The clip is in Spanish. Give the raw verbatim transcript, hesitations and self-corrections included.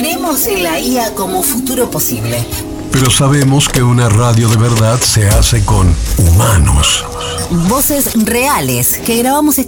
Creemos en la I A como futuro posible. Pero sabemos que una radio de verdad se hace con humanos. Voces reales que grabamos